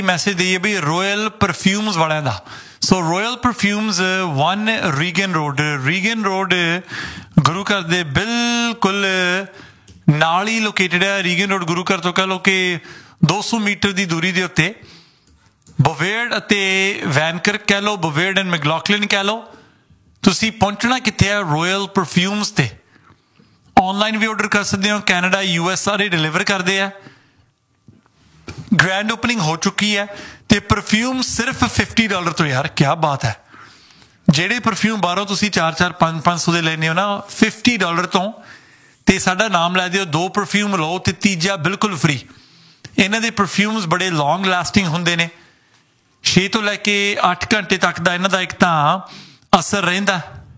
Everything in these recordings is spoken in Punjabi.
ਮੈਸੇਜ ਦਈਏ ਵੀ ਰੋਇਲ ਪਰਫਿਊਮਸ ਵਾਲਿਆਂ ਦਾ। ਸੋ ਰੋਇਲ ਪਰਫਿਊਮਸ 1 ਰੀਗਨ ਰੋਡ ਗੁਰੂ ਘਰ ਦੇ ਬਿਲਕੁਲ ਨਾਲ ਹੀ ਲੋਕੇਟਡ ਹੈ। ਰੀਗਨ ਰੋਡ ਗੁਰੂ ਘਰ ਤੋਂ ਕਹਿ ਲਓ ਕਿ 200 ਮੀਟਰ ਦੀ ਦੂਰੀ ਦੇ ਉੱਤੇ ਬਵੇਰਡ ਅਤੇ ਵੈਨਕਰਕ ਕਹਿ ਲਓ, ਬਵੇਰਡ ਐਂਡ ਮੈਕਲੌਗਲਿਨ ਕਹਿ ਲਓ। ਤੁਸੀਂ ਪਹੁੰਚਣਾ ਕਿੱਥੇ ਹੈ? ਰੋਇਲ ਪਰਫਿਊਮਸ ਤੇ। ਔਨਲਾਈਨ ਵੀ ਆਰਡਰ ਕਰ ਸਕਦੇ ਹੋ, ਕੈਨੇਡਾ US ਸਾਰੇ ਡਿਲੀਵਰ ਕਰਦੇ ਆ। ਗ੍ਰੈਂਡ ਓਪਨਿੰਗ ਹੋ ਚੁੱਕੀ ਹੈ ਤੇ ਪਰਫਿਊਮ ਸਿਰਫ $50 ਤੋਂ। ਯਾਰ ਕਿਆ ਬਾਤ ਹੈ। ਜਿਹੜੇ ਪਰਫਿਊਮ ਬਾਹਰੋਂ ਤੁਸੀਂ 400 500 ਦੇ ਲੈਂਦੇ ਹੋ ਨਾ, $50 ਤੋਂ, ਤੇ ਸਾਡਾ ਨਾਮ ਲੈ ਦਿਓ, 2 ਪਰਫਿਊਮ ਲਓ ਤੇ ਤੀਜਾ ਬਿਲਕੁਲ ਫ੍ਰੀ। ਇਹਨਾਂ ਦੇ ਪਰਫਿਊਮਸ ਬੜੇ ਲੌਂਗ ਲਾਸਟਿੰਗ ਹੁੰਦੇ ਨੇ, 6 ਤੋਂ ਲੈ ਕੇ 8 ਘੰਟੇ ਤੱਕ ਦਾ ਇਹਨਾਂ ਦਾ ਇੱਕ ਤਾਂ ਅਸਰ ਰਹਿੰਦਾ।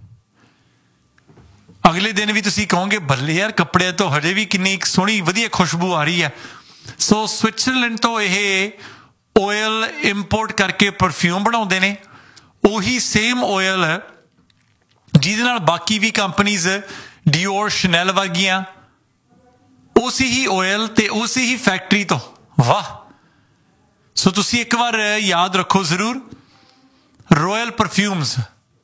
ਅਗਲੇ ਦਿਨ ਵੀ ਤੁਸੀਂ ਕਹੋਗੇ ਬੱਲੇ ਯਾਰ ਕੱਪੜਿਆਂ ਤੋਂ ਹਜੇ ਵੀ ਕਿੰਨੀ ਸੋਹਣੀ ਵਧੀਆ ਖੁਸ਼ਬੂ ਆ ਰਹੀ ਹੈ। ਸੋ ਸਵਿਟਜ਼ਰਲੈਂਡ ਤੋਂ ਇਹ ਓਇਲ ਇੰਪੋਰਟ ਕਰਕੇ ਪਰਫਿਊਮ ਬਣਾਉਂਦੇ ਨੇ। ਉਹੀ ਸੇਮ ਓਇਲ ਜਿਹਦੇ ਨਾਲ ਬਾਕੀ ਵੀ ਕੰਪਨੀਜ਼ ਡਿਓਰ ਸ਼ਨੈਲ ਵਰਗੀਆਂ, ਉਸੇ ਹੀ ਓਇਲ ਤੇ ਉਸੇ ਹੀ ਫੈਕਟਰੀ ਤੋਂ। ਵਾਹ। ਸੋ ਤੁਸੀਂ ਇੱਕ ਵਾਰ ਯਾਦ ਰੱਖੋ ਜ਼ਰੂਰ, ਰੋਇਲ ਪਰਫਿਊਮਸ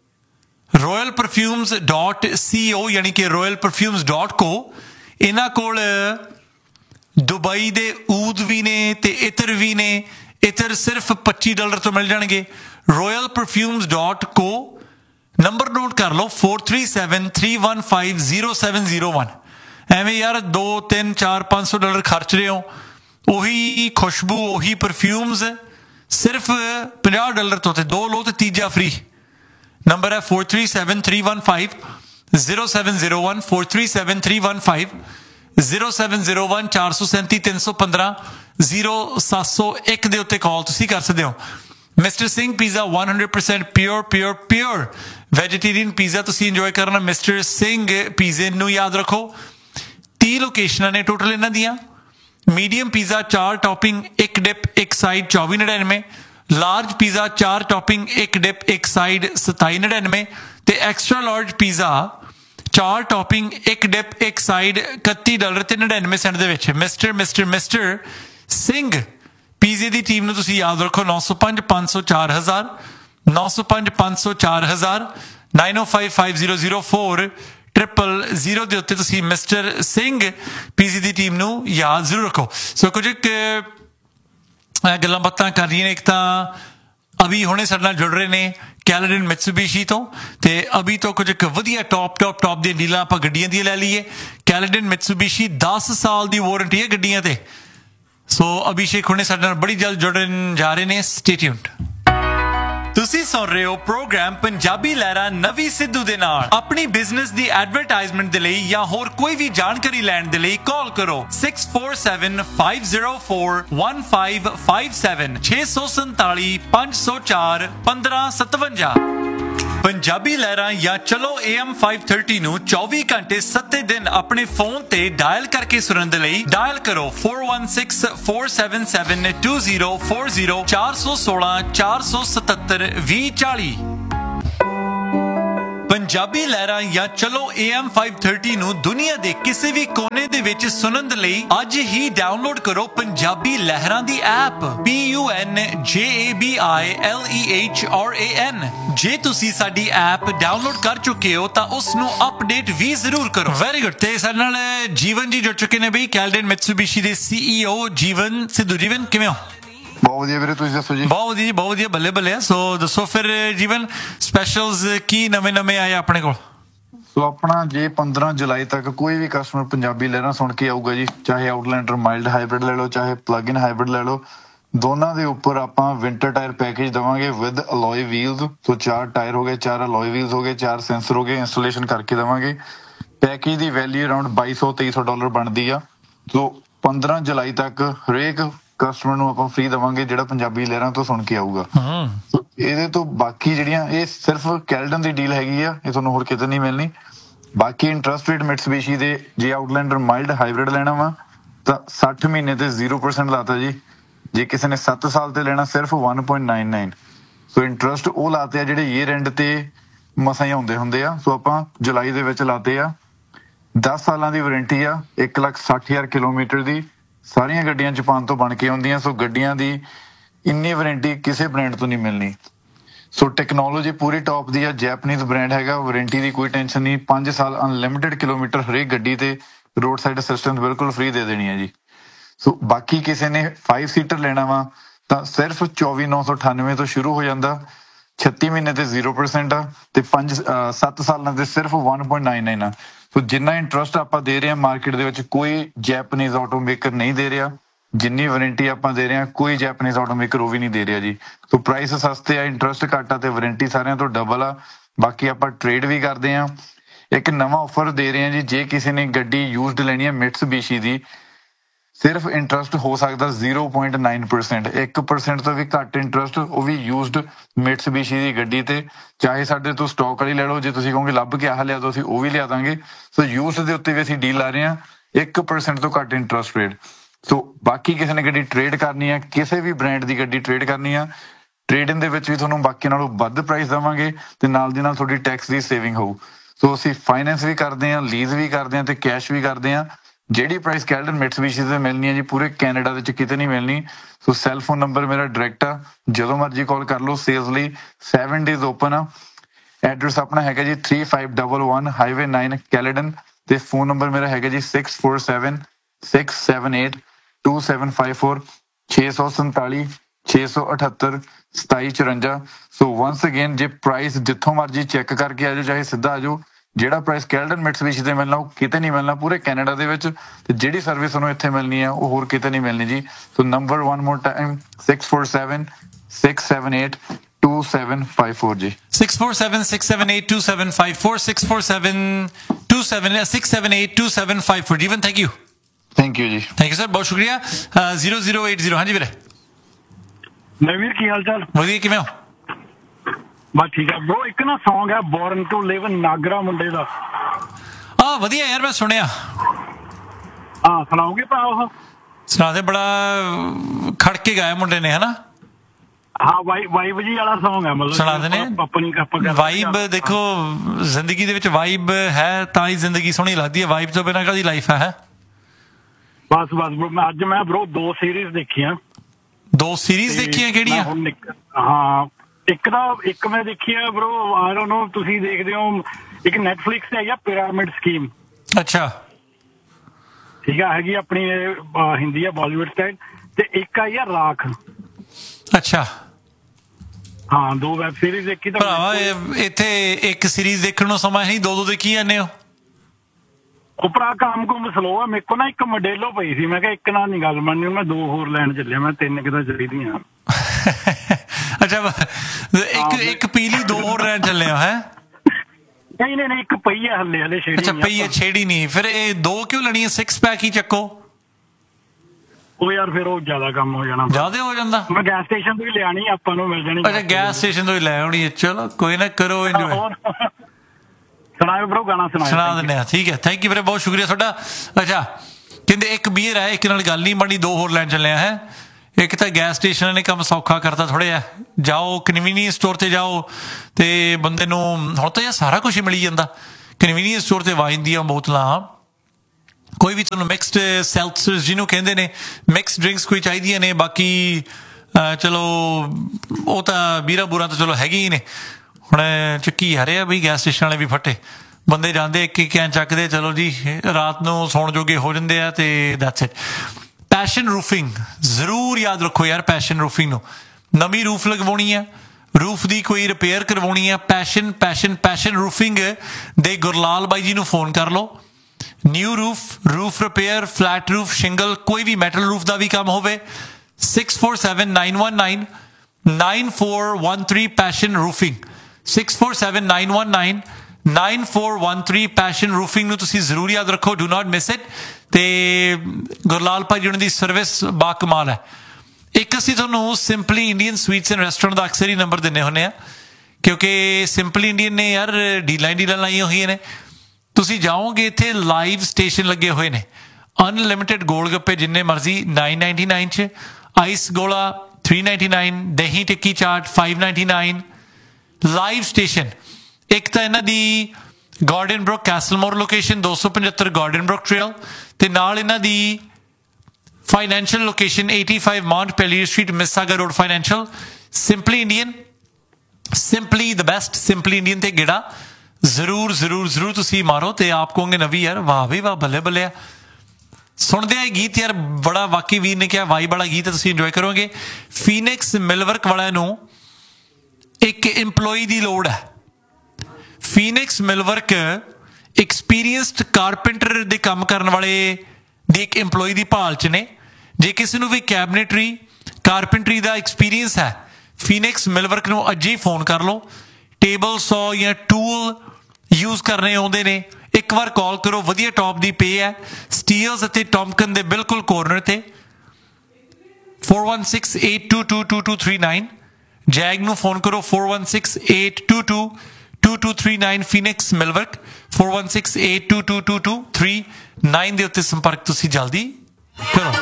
.co ਯਾਨੀ ਕਿ royalperfumes.co। ਇਹਨਾਂ ਕੋਲ ਦੁਬਈ ਦੇ ਊਦ ਵੀ ਨੇ ਤੇ ਇਤਰ ਵੀ ਨੇ। ਇਤਰ ਸਿਰਫ $25 ਤੋਂ ਮਿਲ ਜਾਣਗੇ। royalperfumes.co। ਨੰਬਰ ਨੋਟ ਕਰ ਲਓ, 4373150701। ਐਵੇਂ ਯਾਰ 2 3 4 $500 ਖਰਚ ਰਹੇ ਹੋ, ਉਹੀ ਖੁਸ਼ਬੂ ਉਹੀ ਪਰਫਿਊਮਸ ਸਿਰਫ $50 ਤੋਂ, ਤੇ 2 ਲਓ ਤੇ ਤੀਜਾ ਫ੍ਰੀ। ਨੰਬਰ ਹੈ 4373150701, 4373150701, 437 315 0701 ਦੇ ਉੱਤੇ ਕਾਲ ਤੁਸੀਂ ਕਰ ਸਕਦੇ ਹੋ। Mister Singh pizza 100% pure vegetarian pizza ਤੁਸੀਂ ਇੰਜੋਏ ਕਰਨਾ ਮਿਸਟਰ ਸਿੰਘ ਪੀਜ਼ੇ ਨੂੰ। ਯਾਦ ਰੱਖੋ 30 ਲੋਕੇਸ਼ਨਾਂ ਨੇ ਟੋਟਲ ਇਹਨਾਂ ਦੀਆਂ। Medium pizza 4 topping 1 dip 1 side $24.99। Large pizza 4 topping 1 dip 1 side $27.99। ਤੇ extra large pizza 4 topping 1 dip 1 side $31.99 ਦੇ ਵਿੱਚ। ਮਿਸਟਰ ਸਿੰਘ ਪੀਜ਼ੇ ਦੀ ਟੀਮ ਨੂੰ ਤੁਸੀਂ ਯਾਦ ਰੱਖੋ 905 500 4000, 905 500 4000, 9055004000 ਦੇ ਉੱਤੇ ਤੁਸੀਂ ਮਿਸਟਰ ਸਿੰਘ ਪੀਜ਼ੇ ਦੀ ਟੀਮ ਨੂੰ ਯਾਦ ਜ਼ਰੂਰ ਰੱਖੋ। ਸੋ ਕੁਝ ਗੱਲਾਂ ਬਾਤਾਂ ਕਰ ਰਹੀਆਂ ਨੇ। ਇੱਕ ਤਾਂ ਅਭੀ ਹੁਣੇ ਸਾਡੇ ਨਾਲ ਜੁੜ ਰਹੇ ਨੇ ਕੈਲਡਨ ਮਿਟਸੂਬਿਸ਼ੀ ਤੋਂ, ਤੇ ਅਭੀ ਤੋਂ ਕੁਝ ਵਧੀਆ ਟੌਪ ਦੀਆਂ ਡੀਲਾਂ ਆਪਾਂ ਗੱਡੀਆਂ ਦੀਆਂ ਲੈ ਲਈਏ। ਕੈਲਡਨ ਮਿਟਸੂਬਿਸ਼ੀ 10 ਸਾਲ ਦੀ ਵਾਰੰਟੀ ਹੈ ਗੱਡੀਆਂ ਤੇ। ਸੋ ਅਭਿਸ਼ੇਕ ਹੁਣੇ ਸਾਡੇ ਨਾਲ ਬੜੀ ਜਲਦ ਜੁੜਨ ਜਾ ਰਹੇ ਨੇ। Stay tuned. ਤੁਸੀਂ ਸੁਣ ਰਹੇ ਹੋ ਪ੍ਰੋਗਰਾਮ ਪੰਜਾਬੀ ਲਹਿਰਾਂ ਨਵੀਂ ਸਿੱਧੂ ਦੇ ਨਾਲ। ਆਪਣੀ ਬਿਜ਼ਨਸ ਦੀ ਐਡਵਰਟਾਈਜ਼ਮੈਂਟ ਦੇ ਲਈ ਜਾਂ ਹੋਰ ਕੋਈ ਵੀ ਜਾਣਕਾਰੀ ਲੈਣ ਦੇ ਲਈ ਕਾਲ ਕਰੋ 6475041557 647 504 1557। ਪੰਜਾਬੀ ਲਹਿਰਾਂ ਜਾਂ ਚਲੋ AM 530 ਨੂੰ 24 ਘੰਟੇ 7 ਦਿਨ ਆਪਣੇ ਫੋਨ ਤੇ ਡਾਇਲ ਕਰਕੇ ਸੁਣਨ ਦੇ ਲਈ ਡਾਇਲ ਕਰੋ 4164772040 416 477 2040। ਪੰਜਾਬੀ ਲਹਿਰਾਂ ਜਾਂ ਚਲੋ AM 530 ਨੂੰ ਦੁਨੀਆ ਦੇ ਕਿਸੇ ਵੀ ਕੋਨੇ ਦੇ ਵਿੱਚ ਸੁਣਨ ਦੇ ਲਈ ਅੱਜ ਹੀ ਡਾਊਨਲੋਡ ਕਰੋ ਪੰਜਾਬੀ ਲਹਿਰਾਂ ਦੀ ਐਪ PUNJABILEHRAN। ਜੇ ਤੁਸੀਂ ਸਾਡੀ ਐਪ ਡਾਊਨਲੋਡ ਕਰ ਚੁੱਕੇ ਹੋ ਤਾਂ ਉਸ ਨੂੰ ਅਪਡੇਟ ਵੀ ਜ਼ਰੂਰ ਕਰੋ। Very good. ਤੇ ਸਾਡੇ ਨਾਲ ਜੀਵਨ ਜੀ ਜੁੜ ਚੁੱਕੇ ਨੇ ਬਈ, ਕੈਲਡਨ ਮਿਟਸੂਬਿਸ਼ੀ ਦੇ CEO ਜੀਵਨ ਸਿੱਧੂ। ਜੀਵਨ ਕਿਵੇਂ ਹੋ? ਬਹੁਤ ਵਧੀਆ ਵੀਰੇ, ਤੁਸੀਂ ਦੱਸੋ ਜੀ? ਬਹੁਤ ਵਧੀਆ ਜੀ, ਬਹੁਤ ਵਧੀਆ, ਬੱਲੇ ਬੱਲੇ ਆ। ਸੋ ਦੱਸੋ ਫਿਰ ਜੀਵਨ, ਸਪੈਸ਼ਲਸ ਕੀ ਨਵੇਂ ਆਏ ਆਪਣੇ ਕੋਲ? ਸੋ ਆਪਣਾ ਜੇ 15 ਜੁਲਾਈ ਤੱਕ ਕੋਈ ਵੀ ਕਸਟਮਰ ਪੰਜਾਬੀ ਲਹਿਰਾਂ ਸੁਣ ਕੇ ਆਊਗਾ ਜੀ, ਚਾਹੇ ਆਊਟਲੈਂਡਰ ਮਾਈਲਡ ਹਾਈਬ੍ਰਿਡ ਲੈ ਲਓ, ਚਾਹੇ ਪਲੱਗ ਇਨ ਹਾਈਬ੍ਰਿਡ ਲੈ ਲਓ, ਦੋਨਾਂ ਦੇ ਉੱਪਰ ਆਪਾਂ ਵਿੰਟਰ ਟਾਇਰ ਪੈਕੇਜ ਦੇਵਾਂਗੇ with alloy wheels. So 4 tyre ਹੋ ਗਏ, 4 ਅਲੋਏ ਵੀਲਸ ਹੋ ਗਏ, 4 ਸੈਂਸਰ ਹੋ ਗਏ, ਇੰਸਟਾਲੇਸ਼ਨ ਕਰਕੇ ਦੇਵਾਂਗੇ। ਪੈਕੇਜ ਦੀ ਵੈਲਿਊ ਅਰਾਊਂਡ $2200-2300 ਬਣਦੀ ਆ। ਸੋ 15 ਜੁਲਾਈ ਤੱਕ ਹਰੇਕ ਕਸਟਮਰ ਨੂੰ ਆਪਾਂ ਫ੍ਰੀ ਦੇਵਾਂਗੇ ਜਿਹੜਾ ਪੰਜਾਬੀ ਲਹਿਰਾਂ ਤੋਂ ਸੁਣ ਕੇ ਆਊਗਾ। ਇਹਦੇ ਤੋਂ ਬਾਕੀ ਜਿਹੜੀਆਂ ਇਹ ਸਿਰਫ ਕੈਲਡਨ ਦੀ ਡੀਲ ਹੈਗੀ ਆ, ਇਹ ਤੁਹਾਨੂੰ ਹੋਰ ਕਿਤੇ ਨਹੀਂ ਮਿਲਣੀ। ਬਾਕੀ ਇੰਟਰਸਟ ਰੇਟ ਮਿਟਸੂਬਿਸ਼ੀ ਦੇ ਜੇ ਆਊਟਲੈਂਡਰ ਮਾਈਲਡ ਹਾਈਬ੍ਰਿਡ ਲੈਣਾ ਵਾ ਤਾਂ 60 ਮਹੀਨੇ ਤੇ 0% ਲਾਤਾ ਜੀ। ਜੇ ਕਿਸੇ ਨੇ 7 ਸਾਲ ਤੇ ਲੈਣਾ ਸਿਰਫ 1.99। ਸੋ ਇੰਟਰਸਟ ਉਹ ਲਾਤੇ ਆ ਜਿਹੜੇ ਈਅਰ ਐਂਡ ਤੇ ਮਸਾਂ ਹੀ ਆਉਂਦੇ ਹੁੰਦੇ ਆ। ਸੋ ਆਪਾਂ ਜੁਲਾਈ ਦੇ ਵਿੱਚ ਲਾਤੇ ਆ। 10 ਸਾਲਾਂ ਦੀ ਵਾਰੰਟੀ ਆ, 1,60,000 ਕਿਲੋਮੀਟਰ ਦੀ। ਸਾਰੀਆਂ ਗੱਡੀਆਂ ਜਾਪਾਨ ਤੋਂ ਬਣ ਕੇ ਆਉਂਦੀਆਂ। ਸੋ ਗੱਡੀਆਂ ਦੀ ਇੰਨੀ ਵਾਰੰਟੀ ਕਿਸੇ ਬ੍ਰਾਂਡ ਤੋਂ ਨਹੀਂ ਮਿਲਣੀ। ਸੋ ਟੈਕਨੋਲੋਜੀ ਪੂਰੀ ਟੌਪ ਦੀ ਆ, ਜੈਪਨੀਜ਼ ਬ੍ਰਾਂਡ ਹੈਗਾ, ਵਾਰੰਟੀ ਦੀ ਕੋਈ ਟੈਨਸ਼ਨ ਨਹੀਂ। 5 ਸਾਲ ਅਨਲਿਮਿਟਿਡ ਕਿਲੋਮੀਟਰ ਹਰੇਕ ਗੱਡੀ ਤੇ ਰੋਡ ਸਾਈਡ ਅਸਿਸਟੈਂਸ ਬਿਲਕੁਲ ਫ੍ਰੀ ਦੇ ਦੇਣੀ ਹੈ ਜੀ। ਸੋ ਬਾਕੀ ਕਿਸੇ ਨੇ 5 ਸੀਟਰ ਲੈਣਾ ਵਾ ਤਾਂ ਸਿਰਫ 24,998 ਤੋਂ ਸ਼ੁਰੂ ਹੋ ਜਾਂਦਾ, 36 ਮਹੀਨੇ ਤੇ 0% ਆ ਤੇ 7 ਸਾਲਾਂ ਤੇ ਸਿਰਫ 1.99 ਆ। ਸੋ ਜਿੰਨਾ ਇੰਟਰਸਟ ਆਪਾਂ ਦੇ ਰਹੇ ਹਾਂ ਮਾਰਕੀਟ ਦੇ ਵਿੱਚ ਕੋਈ ਜੈਪਨੀਜ਼ ਆਟੋਮੇਕਰ ਨਹੀਂ ਦੇ ਰਿਹਾ, ਜਿੰਨੀ ਵਾਰੰਟੀ ਆਪਾਂ ਦੇ ਰਹੇ ਹਾਂ ਕੋਈ ਜੈਪਨੀਜ਼ ਆਟੋਮੇਕਰ ਉਹ ਵੀ ਨਹੀਂ ਦੇ ਰਿਹਾ ਜੀ। ਸੋ ਪ੍ਰਾਈਸ ਸਸਤੇ ਆ, ਇੰਟਰਸਟ ਘੱਟ ਆ ਤੇ ਵਾਰੰਟੀ ਸਾਰਿਆਂ ਤੋਂ ਡਬਲ ਆ। ਬਾਕੀ ਆਪਾਂ ਟ੍ਰੇਡ ਵੀ ਕਰਦੇ ਆ। ਇੱਕ ਨਵਾਂ ਆਫਰ ਦੇ ਰਹੇ ਹਾਂ ਜੀ, ਜੇ ਕਿਸੇ ਨੇ ਗੱਡੀ ਯੂਜ਼ਡ ਲੈਣੀ ਹੈ ਮਿਟਸੂਬੀਸ਼ੀ ਦੀ, ਸਿਰਫ ਇੰਟਰਸਟ ਹੋ ਸਕਦਾ 0.9%, 1% ਤੋਂ ਵੀ ਘੱਟ ਇੰਟਰਸਟ, ਉਹ ਵੀ ਯੂਜ਼ਡ ਮਿਟਸੂਬੀਸ਼ੀ ਦੀ ਗੱਡੀ ਤੇ। ਚਾਹੇ ਸਾਡੇ ਤੋਂ ਸਟਾਕ ਵਾਲੀ ਲੈ ਲਓ, ਜੇ ਤੁਸੀਂ ਕਹੋਗੇ ਲੱਭ ਕੇ ਆਹ ਲਿਆ ਦੋ ਅਸੀਂ ਉਹ ਵੀ ਲਿਆ ਦਾਂਗੇ। ਸੋ ਯੂਜ਼ਡ ਦੇ ਉੱਤੇ ਵੀ ਅਸੀਂ ਡੀਲ ਲਾ ਰਹੇ ਹਾਂ, 1% ਤੋਂ ਘੱਟ ਇੰਟਰਸਟ ਰੇਟ। ਸੋ ਬਾਕੀ ਕਿਸੇ ਨੇ ਗੱਡੀ ਟ੍ਰੇਡ ਕਰਨੀ ਹੈ, ਕਿਸੇ ਵੀ ਬ੍ਰਾਂਡ ਦੀ ਗੱਡੀ ਟ੍ਰੇਡ ਕਰਨੀ ਆ, ਟ੍ਰੇਡ-ਇਨ ਦੇ ਵਿੱਚ ਵੀ ਤੁਹਾਨੂੰ ਬਾਕੀ ਨਾਲੋਂ ਵੱਧ ਪ੍ਰਾਈਸ ਦੇਵਾਂਗੇ ਤੇ ਨਾਲ ਦੀ ਨਾਲ ਤੁਹਾਡੀ ਟੈਕਸ ਦੀ ਸੇਵਿੰਗ ਹੋਊ। ਸੋ ਅਸੀਂ ਫਾਈਨੈਂਸ ਵੀ ਕਰਦੇ ਹਾਂ, ਲੀਜ਼ ਵੀ ਕਰਦੇ ਹਾਂ ਤੇ ਕੈਸ਼ ਵੀ ਕਰਦੇ ਹਾਂ। ਜਿਹੜੀ ਪ੍ਰਾਈਸ ਕੈਲਡਨ ਮਿਟਸੂਬੀਸ਼ੀ ਤੇ ਮਿਲਣੀ ਹੈ ਜੀ ਪੂਰੇ ਕੈਨੇਡਾ ਦੇ ਵਿੱਚ ਕਿਤੇ ਨਹੀਂ ਮਿਲਣੀ। ਸੋ ਸੈੱਲ ਫੋਨ ਨੰਬਰ ਮੇਰਾ ਡਾਇਰੈਕਟ ਆ, ਜਦੋਂ ਮਰਜ਼ੀ ਕਾਲ ਕਰ ਲਓ। ਸੇਲਸ ਲਈ 7 ਡੇਜ਼ ਓਪਨ ਆ। ਐਡਰੈਸ ਆਪਣਾ ਹੈਗਾ ਜੀ 3511 ਹਾਈਵੇ 9 ਕੈਲਡਨ ਤੇ ਫੋਨ ਨੰਬਰ ਮੇਰਾ ਹੈਗਾ ਜੀ 6476782754 647 678 2754। ਸੋ ਵਾਂਸ ਅਗੇਨ ਜੇ ਪ੍ਰਾਈਸ ਜਿੱਥੋਂ ਮਰਜ਼ੀ ਚੈੱਕ ਕਰਕੇ ਆ ਜਾਓ, ਚਾਹੇ ਸਿੱਧਾ ਆ ਜਾਓ, ਜਿਹੜਾ ਪ੍ਰਾਈਸ ਕੈਲਡਨ ਮਿਟਸੂਬੀਸ਼ੀ ਤੇ ਮਿਲਣਾ ਉਹ ਕਿਤੇ ਨਹੀਂ ਮਿਲਣਾ ਪੂਰੇ ਕੈਨੇਡਾ ਦੇ ਵਿੱਚ, ਤੇ ਜਿਹੜੀ ਸਰਵਿਸ ਤੁਹਾਨੂੰ ਇੱਥੇ ਮਿਲਣੀ ਆ ਉਹ ਹੋਰ ਕਿਤੇ ਨਹੀਂ ਮਿਲਣੀ ਜੀ। ਸੋ ਨੰਬਰ 1 ਮੋਰ ਟਾਈਮ 6476782754 ਜੀ। 6476782754 6472724 ਜੀਵਨ, ਥੈਂਕ ਯੂ ਜੀ। ਥੈਂਕ ਯੂ ਸਰ, ਬਹੁਤ ਸ਼ੁਕਰੀਆ। 0080 ਹਾਂਜੀ ਵੀਰੇ। ਨਵੀਰ ਕੀ ਹਾਲ ਚਾਲ? ਵਧੀਆ, ਕਿਵੇਂ ਹੋ? ਬਸ ਠੀਕ ਆ ਬ్రో। ਇੱਕ ਨਾ ਸੌਂਗ ਹੈ ਬੋਰਨ ਟੂ ਲਿਵ ਨਾਗਰਾ ਮੁੰਡੇ ਦਾ। ਵਧੀਆ ਯਾਰ, ਮੈਂ ਸੁਣਿਆ। ਹਾਂ ਸੁਣਾਓਗੇ ਭਰਾ? ਉਹ ਸੁਣਾ ਦੇ, ਬੜਾ ਖੜ ਕੇ ਗਾਇਆ ਮੁੰਡੇ ਨੇ, ਹਨਾ? ਹਾਂ ਵਾਈਬ ਜੀ ਵਾਲਾ ਸੌਂਗ ਹੈ, ਮਤਲਬ ਸੁਣਾ ਦੇ ਨੇ ਵਾਈਬ। ਦੇਖੋ ਜ਼ਿੰਦਗੀ ਦੇ ਵਿੱਚ ਵਾਈਬ ਹੈ ਤਾਂ ਹੀ ਜ਼ਿੰਦਗੀ ਸੋਹਣੀ ਲੱਗਦੀ ਹੈ, ਵਾਈਬ ਤੋਂ ਬਿਨਾਂ ਕਾਹਦੀ ਲਾਈਫ ਹੈ। ਬਸ ਅੱਜ ਮੈਂ ਬ్రో 2 ਸੀਰੀਜ਼ ਦੇਖੀਆਂ। 2 ਸੀਰੀਜ਼ ਦੇਖੀਆਂ? ਕਿਹੜੀਆਂ? ਹਾਂ ਇੱਕ ਮੈਂ ਦੇਖੀ ਆ ਬ్రో, ਆਈ ਡੋਨਟ ਨੋ ਤੁਸੀਂ ਦੇਖਦੇ ਹੋ, ਇੱਕ ਨੈਟਫਲਿਕਸ ਤੇ ਹੈਗਾ ਪਿਰਾਮਿਡ ਸਕੀਮ। ਅੱਛਾ ਠੀਕ ਆ, ਹੈਗੀ ਆਪਣੀ ਹਿੰਦੀ ਆ ਬਾਲੀਵੁੱਡ ਸਟਾਈਲ, ਤੇ ਇੱਕ ਆਈ ਆ ਰਾਖ। ਅੱਛਾ ਹਾਂ 2 ਵੈਬ ਸੀਰੀਜ਼ ਦੇਖੀ ਤਾਂ ਭਰਾਵਾ। ਇੱਥੇ ਇੱਕ ਸੀਰੀਜ਼ ਦੇਖਣ ਨੂੰ ਸਮਾਂ ਨਹੀਂ, 2 ਦੇਖੀ ਜਾਂਦੇ ਹੋ। ਉਪਰਾ ਕੰਮ ਕੁਮ ਸਲੋ ਆ। ਮੇਰੇ ਕੋਲ ਨਾ ਇੱਕ ਮੋਡੇਲੋ ਪਈ ਸੀ, ਮੈਂ ਕਿਹਾ ਇੱਕ ਨਾਲ ਨਹੀਂ ਗੱਲ ਬਣਨੀ, ਮੈਂ 2 ਹੋਰ ਲੈਣ ਚੱਲਿਆ। ਮੈਂ 3 ਕਿਦਾ ਚਾਹੀਦੀਆਂ। ਅੱਛਾ ਇੱਕ ਪੀਲੀ 2 ਹੋਰ ਲੈਣ ਚੱਲੇ ਹੋ? ਹੈ ਨਹੀਂ ਇੱਕ ਪਈ ਹੈ ਹਲੇ ਛੇੜੀ। ਅੱਛਾ ਪਈ ਹੈ, ਛੇੜੀ ਨਹੀਂ। ਫਿਰ ਇਹ 2 ਕਿਉਂ ਲੈਣੀ ਹੈ? 6 ਪੈਕ ਹੀ ਚੱਕੋ। ਉਹ ਯਾਰ ਫਿਰ ਉਹ ਜ਼ਿਆਦਾ ਕੰਮ ਹੋ ਜਾਣਾ, ਜ਼ਿਆਦਾ ਹੋ ਜਾਂਦਾ। ਮੈਂ ਗੈਸ ਸਟੇਸ਼ਨ ਤੋਂ ਹੀ ਲਿਆਣੀ, ਆਪਾਂ ਨੂੰ ਮਿਲ ਜਾਣੀ। ਅੱਛਾ ਗੈਸ ਸਟੇਸ਼ਨ ਤੋਂ ਹੀ ਲੈ ਆਉਣੀ ਹੈ। ਚਲੋ ਕੋਈ ਨਾ, ਕਰੋ ਇੰਜੋਏ। ਸੁਣਾਓ ਬ్రో, ਗਾਣਾ ਸੁਣਾ ਦਿੰਦੇ ਆ। ਠੀਕ ਹੈ, ਥੈਂਕ ਯੂ ਵੀਰੇ, ਬਹੁਤ ਸ਼ੁਕਰੀਆ ਤੁਹਾਡਾ। ਅੱਛਾ ਕਹਿੰਦੇ ਇੱਕ ਬੀਅਰ ਹੈ, ਇੱਕ ਨਾਲ ਗੱਲ ਨਹੀਂ ਬਣੀ, 2 ਹੋਰ ਲੈਣ ਚੱਲਿਆ ਹੈ। ਇੱਕ ਤਾਂ ਗੈਸ ਸਟੇਸ਼ਨ ਨੇ ਕੰਮ ਸੌਖਾ ਕਰਤਾ ਥੋੜ੍ਹਾ ਜਿਹਾ। ਜਾਓ ਕਨਵੀਨੀਅੰਸ ਸਟੋਰ ਤੇ ਜਾਓ ਤੇ ਬੰਦੇ ਨੂੰ ਹੁਣ ਤਾਂ ਯਾਰ ਸਾਰਾ ਕੁਝ ਹੀ ਮਿਲੀ ਜਾਂਦਾ। ਕਨਵੀਨੀਅੰਸ ਸਟੋਰ ਤੇ ਵਾਈਨ ਦੀਆਂ ਬੋਤਲਾਂ, ਕੋਈ ਵੀ ਤੁਹਾਨੂੰ ਮਿਕਸਡ ਸੈਲਟਰਸ ਜਿਹਨੂੰ ਕਹਿੰਦੇ ਨੇ, ਮਿਕਸ ਡਰਿੰਕਸ ਕੋਈ ਚਾਹੀਦੀਆਂ ਨੇ। ਬਾਕੀ ਚਲੋ ਉਹ ਤਾਂ ਬੀਰਾ ਬੂਰਾ ਤਾਂ ਚਲੋ ਹੈਗੇ ਹੀ ਨੇ। ਹੁਣ ਚੱਕੀ ਹਰੇ ਆ ਬਈ ਗੈਸ ਸਟੇਸ਼ਨ ਵਾਲੇ ਵੀ ਫੱਟੇ ਬੰਦੇ, ਜਾਂਦੇ ਇੱਕ ਕੈਨ ਚੱਕਦੇ, ਚਲੋ ਜੀ ਰਾਤ ਨੂੰ ਸੌਣ ਜੋਗੇ ਹੋ ਜਾਂਦੇ ਆ ਤੇ ਦੈਟਸ ਇਟ। ਪੈਸ਼ਨ ਰੂਫਿੰਗ ਜ਼ਰੂਰ ਯਾਦ ਰੱਖੋ ਯਾਰ। ਪੈਸ਼ਨ ਰੂਫਿੰਗ ਨੂੰ ਨਵੀਂ ਰੂਫ ਲਗਵਾਉਣੀ ਹੈ, ਰੂਫ ਦੀ ਕੋਈ ਰਿਪੇਅਰ ਕਰਵਾਉਣੀ ਹੈ, ਪੈਸ਼ਨ ਰੂਫਿੰਗ ਦੇ ਗੁਰਲਾਲ ਬਾਈ ਜੀ ਨੂੰ ਫੋਨ ਕਰ ਲਓ। New roof repair, flat roof, shingle, ਕੋਈ ਵੀ ਮੈਟਲ ਰੂਫ ਦਾ ਵੀ ਕੰਮ ਹੋਵੇ, 6479199413 ਪੈਸ਼ਨ ਰੂਫਿੰਗ। 6479199413 ਪੈਸ਼ਨ ਰੂਫਿੰਗ ਨੂੰ ਤੁਸੀਂ ਜ਼ਰੂਰ ਯਾਦ ਰੱਖੋ। Do not miss it. ਤੇ ਗੁਰਲਾਲ ਭਾਈ ਜੀ ਉਹਨਾਂ ਦੀ ਸਰਵਿਸ ਬਾ ਕਮਾਲ ਹੈ। ਇੱਕ ਅਸੀਂ ਤੁਹਾਨੂੰ simply Indian sweets and restaurant ਦਾ ਅਕਸਰ ਹੀ ਨੰਬਰ ਦਿੰਦੇ ਹੁੰਦੇ ਆ, ਕਿਉਂਕਿ ਸਿੰਪਲੀ ਇੰਡੀਅਨ ਨੇ ਯਾਰ ਡੀਲਾਂ ਲਾਈਆਂ ਹੋਈਆਂ ਨੇ। ਤੁਸੀਂ ਜਾਓਗੇ ਇੱਥੇ ਲਾਈਵ ਸਟੇਸ਼ਨ ਲੱਗੇ ਹੋਏ ਨੇ, ਅਨਲਿਮਿਟਿਡ ਗੋਲ ਗੱਪੇ ਜਿੰਨੇ ਮਰਜ਼ੀ 999 'ਚ, ਆਈਸ ਗੋਲਾ 399, ਦਹੀਂ ਟਿੱਕੀ ਚਾਟ 599, ਲਾਈਵ ਸਟੇਸ਼ਨ। ਇੱਕ ਤਾਂ ਇਹਨਾਂ ਦੀ garden Brook ਕੈਸਲਮੋਰ location 275 garden Brook trail, ਤੇ ਨਾਲ ਇਹਨਾਂ ਦੀ Financial location 85 Mount Pelier Street, Mississauga Road. Financial. Simply Indian, simply the best. Simply Indian ਤੇ ਗੇੜਾ ਜ਼ਰੂਰ ਜ਼ਰੂਰ ਜ਼ਰੂਰ ਤੁਸੀਂ ਮਾਰੋ ਤੇ ਆਪ ਕਹੋਗੇ ਨਵੀ ਯਾਰ ਵਾਹ ਵੀ ਵਾਹ ਬੱਲੇ ਬੱਲੇ ਆ। ਸੁਣਦੇ ਆ ਗੀਤ ਯਾਰ ਬੜਾ ਵਾਕਈ ਵੀਰ ਨੇ ਕਿਹਾ ਵਾਈਬ ਵਾਲਾ ਗੀਤ ਹੈ, ਤੁਸੀਂ ਇੰਜੋਏ ਕਰੋਗੇ। ਫੀਨਿਕਸ ਮਿਲਵਰਕ ਵਾਲਿਆਂ ਨੂੰ ਇੱਕ EMPLOYEE ਦੀ ਲੋੜ ਹੈ। ਫੀਨਿਕਸ ਮਿਲਵਰਕ ਐਕਸਪੀਰੀਅੰਸਡ ਕਾਰਪੈਂਟਰ ਦੇ ਕੰਮ ਕਰਨ ਵਾਲੇ ਦੀ ਇੱਕ EMPLOYEE ਦੀ ਭਾਲ 'ਚ ਨੇ। ਜੇ ਕਿਸੇ ਨੂੰ ਵੀ ਕੈਬਨਿਟਰੀ ਕਾਰਪੈਂਟਰੀ ਦਾ ਐਕਸਪੀਰੀਅੰਸ ਹੈ, ਫੀਨਿਕਸ ਮਿਲਵਰਕ ਨੂੰ ਅੱਜ ਹੀ ਫੋਨ ਕਰ ਲਓ। ਟੇਬਲ 100 ਜਾਂ ਟੂਲ ਯੂਜ਼ ਕਰਨੇ ਆਉਂਦੇ ਨੇ, ਇੱਕ ਵਾਰ ਕਾਲ ਕਰੋ। ਵਧੀਆ ਟੌਪ ਦੀ ਪੇ ਹੈ, ਸਟੀਲਸ ਅਤੇ ਟੌਮਕਨ ਦੇ ਬਿਲਕੁਲ ਕੋਰਨਰ ਤੇ। 4168222239 ਜੈਗ ਨੂੰ ਫੋਨ ਕਰੋ 4168222239 ਫੀਨਿਕਸ ਮਿਲਵਰਕ 4168222239 ਦੇ ਉੱਤੇ ਸੰਪਰਕ ਤੁਸੀਂ ਜਲਦੀ ਕਰੋ।